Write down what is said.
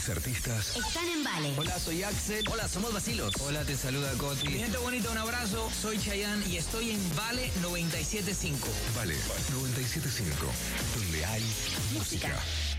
Tus artistas están en Vale. Hola, soy Axel. Hola, somos Bacilos. Hola, te saluda Coti. Mi gente bonita, un abrazo. Soy Chayanne y estoy en Vale 97.5. Vale 97.5, donde hay música.